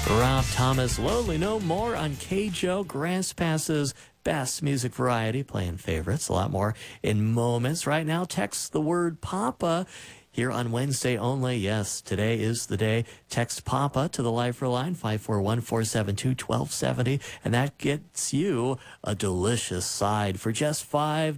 Rob Thomas, Lonely No More on KJO, Grants Pass's best music variety, playing favorites. A lot more in moments. Right now, text the word Papa here on Wednesday only. Yes, today is the day. Text Papa to the Lifer line, 541-472-1270, and that gets you a delicious side for just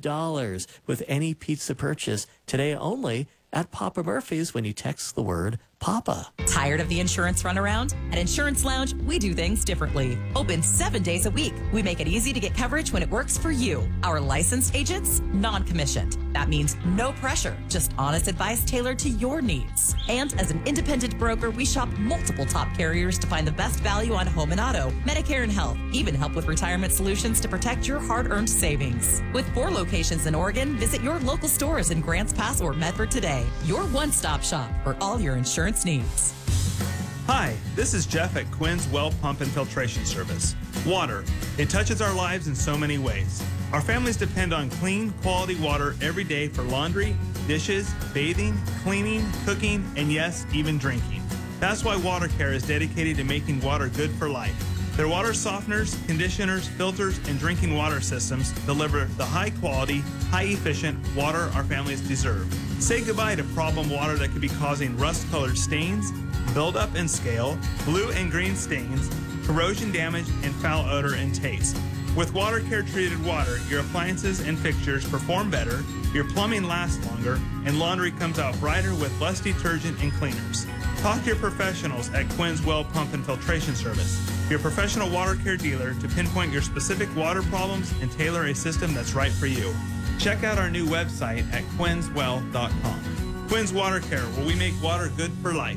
$5 with any pizza purchase. Today only at Papa Murphy's when you text the word Papa. Tired of the insurance runaround? At Insurance Lounge, we do things differently. Open 7 days a week. We make it easy to get coverage when it works for you. Our licensed agents, non-commissioned. That means no pressure, just honest advice tailored to your needs. And as an independent broker, we shop multiple top carriers to find the best value on home and auto, Medicare and health, even help with retirement solutions to protect your hard-earned savings. With 4 locations in Oregon, visit your local stores in Grants Pass or Medford today. Your one-stop shop for all your insurance needs. Hi, this is Jeff at Quinn's Well Pump and Filtration Service. Water. It touches our lives in so many ways. Our families depend on clean, quality water every day for laundry, dishes, bathing, cleaning, cooking, and yes, even drinking. That's why Water Care is dedicated to making water good for life. Their water softeners, conditioners, filters, and drinking water systems deliver the high-quality, high-efficient water our families deserve. Say goodbye to problem water that could be causing rust-colored stains, buildup and scale, blue and green stains, corrosion damage, and foul odor and taste. With Water Care treated water, your appliances and fixtures perform better, your plumbing lasts longer, and laundry comes out brighter with less detergent and cleaners. Talk to your professionals at Quinn's Well Pump and Filtration Service, your professional water care dealer, to pinpoint your specific water problems and tailor a system that's right for you. Check out our new website at quinnswell.com. Quinn's Water Care, where we make water good for life.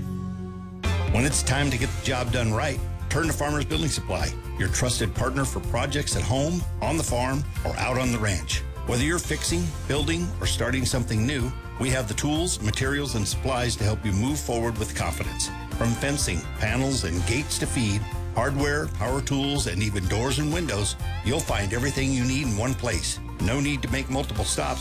When it's time to get the job done right, turn to Farmers Building Supply, your trusted partner for projects at home, on the farm, or out on the ranch. Whether you're fixing, building, or starting something new, we have the tools, materials, and supplies to help you move forward with confidence. From fencing, panels, and gates to feed, hardware, power tools, and even doors and windows, you'll find everything you need in one place. No need to make multiple stops